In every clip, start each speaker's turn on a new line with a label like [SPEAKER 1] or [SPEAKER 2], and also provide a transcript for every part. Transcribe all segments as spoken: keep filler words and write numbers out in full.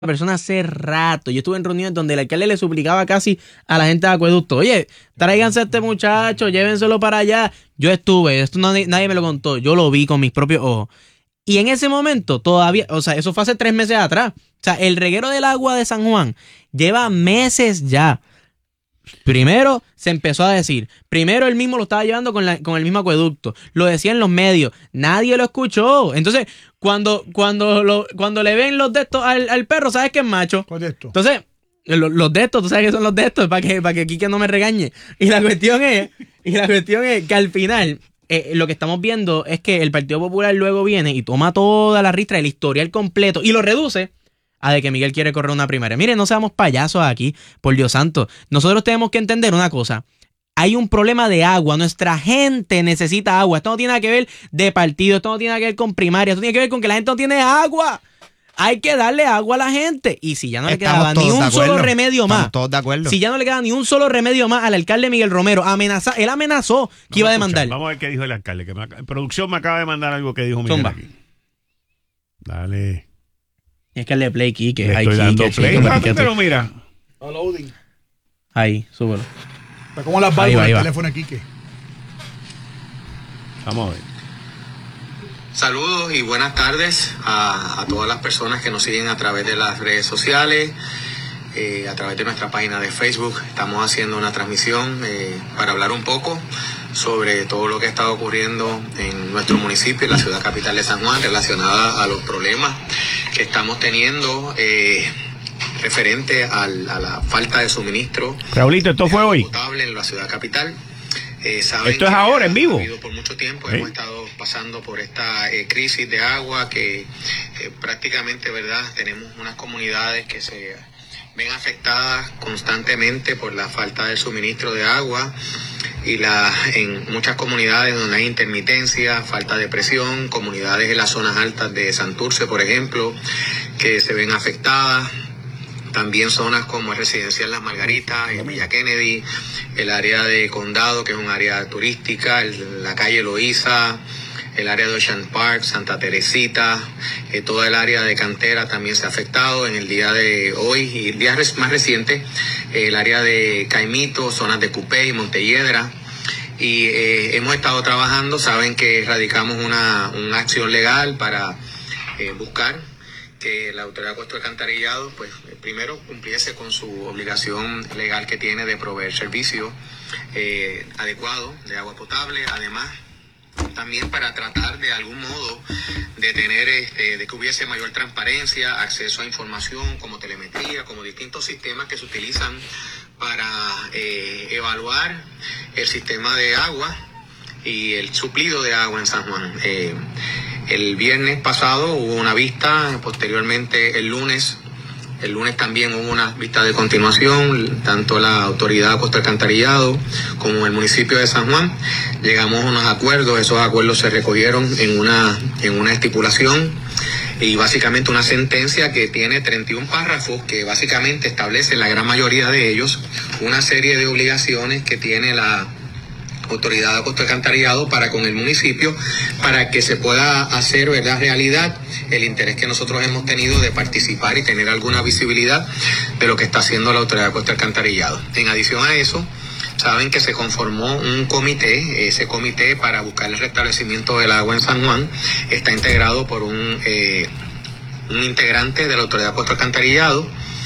[SPEAKER 1] persona hace rato. Yo estuve en reuniones donde el alcalde le suplicaba casi a la gente de acueducto, oye, tráiganse a este muchacho, llévenselo para allá. Yo estuve, esto no, nadie me lo contó, yo lo vi con mis propios ojos. Y en ese momento todavía, o sea, eso fue hace tres meses atrás. O sea, el reguero del agua de San Juan lleva meses ya. Primero se empezó a decir, primero él mismo lo estaba llevando con, la, con el mismo acueducto, lo decía en los medios, nadie lo escuchó. Entonces, cuando cuando lo, cuando le ven los de estos al, al perro, ¿sabes qué es macho?
[SPEAKER 2] ¿Cuál de esto?
[SPEAKER 1] Entonces, los, los de estos, tú sabes que son los de estos, para que, para que Quique no me regañe. Y la cuestión es, y la cuestión es que al final, eh, lo que estamos viendo es que el Partido Popular luego viene y toma toda la ristra, el historial completo, y lo reduce a de que Miguel quiere correr una primaria. Mire, no seamos payasos aquí, por Dios santo. Nosotros tenemos que entender una cosa. Hay un problema de agua. Nuestra gente necesita agua. Esto no tiene nada que ver de partido. Esto no tiene nada que ver con primaria. Esto tiene que ver con que la gente no tiene agua. Hay que darle agua a la gente. Y si ya no le quedaba ni un solo remedio más.
[SPEAKER 3] Estamos todos de acuerdo.
[SPEAKER 1] Si ya no le quedaba ni un solo remedio más al alcalde Miguel Romero, amenaza, él amenazó que iba a demandar.
[SPEAKER 2] Vamos a ver qué dijo el alcalde. Que me, en producción me acaba de mandar algo que dijo Miguel aquí. Dale.
[SPEAKER 1] Es que el de play, Quique.
[SPEAKER 2] Le
[SPEAKER 1] Ay,
[SPEAKER 2] estoy dando
[SPEAKER 1] Quique,
[SPEAKER 2] play,
[SPEAKER 1] Quique,
[SPEAKER 2] papi,
[SPEAKER 1] Quique,
[SPEAKER 2] pero mira.
[SPEAKER 3] Loading.
[SPEAKER 1] Ahí, súbelo.
[SPEAKER 2] Está como las
[SPEAKER 1] válvulas del
[SPEAKER 2] teléfono aquí que. Vamos a ver.
[SPEAKER 4] Saludos y buenas tardes a, a todas las personas que nos siguen a través de las redes sociales, eh, a través de nuestra página de Facebook. Estamos haciendo una transmisión eh, para hablar un poco sobre todo lo que está ocurriendo en nuestro municipio, en la ciudad capital de San Juan, relacionada a los problemas que estamos teniendo eh, referente al, a la falta de suministro.
[SPEAKER 2] Raulito, ¿esto fue hoy?
[SPEAKER 4] Potable en la ciudad capital. Eh, saben
[SPEAKER 2] Esto es ahora, en vivo.
[SPEAKER 4] Por mucho tiempo
[SPEAKER 2] ¿Sí?
[SPEAKER 4] Hemos estado pasando por esta eh, crisis de agua que eh, prácticamente, ¿verdad? Tenemos unas comunidades que se ven afectadas constantemente por la falta de suministro de agua y la en muchas comunidades donde hay intermitencia, falta de presión, comunidades en las zonas altas de Santurce, por ejemplo, que se ven afectadas. También zonas como el residencial Las Margaritas, en Villa Kennedy, el área de Condado, que es un área turística, el, la calle Loíza, el área de Ocean Park, Santa Teresita, eh, toda el área de Cantera también se ha afectado en el día de hoy y el día res, más reciente, eh, el área de Caimito, zonas de Cupey y Montelledra. Y eh, hemos estado trabajando, saben que radicamos una, una acción legal para eh, buscar que la Autoridad de Acueductos y Alcantarillado, pues primero cumpliese con su obligación legal que tiene de proveer servicio eh, adecuado de agua potable, además también para tratar de algún modo de tener, este, de que hubiese mayor transparencia, acceso a información como telemetría, como distintos sistemas que se utilizan para eh, evaluar el sistema de agua y el suplido de agua en San Juan. Eh, el viernes pasado hubo una vista, posteriormente el lunes, el lunes también hubo una vista de continuación, tanto la Autoridad de Acueductos y Alcantarillado como el municipio de San Juan. Llegamos a unos acuerdos, esos acuerdos se recogieron en una, en una estipulación y básicamente una sentencia que tiene treinta y un párrafos que básicamente establece la gran mayoría de ellos una serie de obligaciones que tiene la Autoridad de Acueductos y Alcantarillado para con el municipio, para que se pueda hacer, ¿verdad?, realidad el interés que nosotros hemos tenido de participar y tener alguna visibilidad de lo que está haciendo la Autoridad de Acueductos y Alcantarillado. En adición a eso, saben que se conformó un comité, ese comité para buscar el restablecimiento del agua en San Juan está integrado por un, eh, un integrante de la Autoridad de Acueductos y Alcantarillado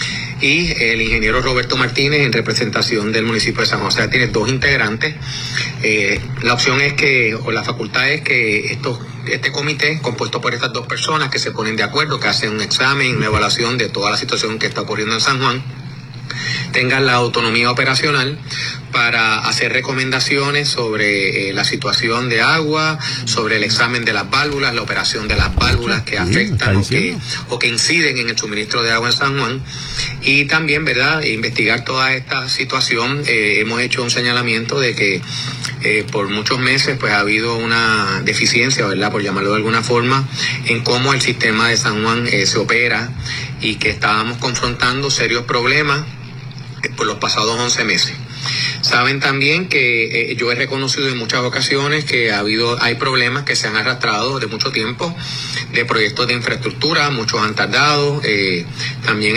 [SPEAKER 4] y el ingeniero Roberto Martínez en representación del municipio de San Juan. O sea, tiene dos integrantes. Eh, la opción es que, o la facultad es que estos, este comité, compuesto por estas dos personas que se ponen de acuerdo, que hacen un examen, una evaluación de toda la situación que está ocurriendo en San Juan, tengan la autonomía operacional para hacer recomendaciones sobre eh, la situación de agua, sobre el examen de las válvulas, la operación de las válvulas que afectan o que, o que inciden en el suministro de agua en San Juan. Y también, ¿verdad?, investigar toda esta situación. Eh, hemos hecho un señalamiento de que eh, por muchos meses pues ha habido una deficiencia, ¿verdad?, por llamarlo de alguna forma, en cómo el sistema de San Juan eh, se opera y que estábamos confrontando serios problemas por los pasados once meses. Saben también que eh, yo he reconocido en muchas ocasiones que ha habido, hay problemas que se han arrastrado de mucho tiempo, de proyectos de infraestructura, muchos han tardado, eh, también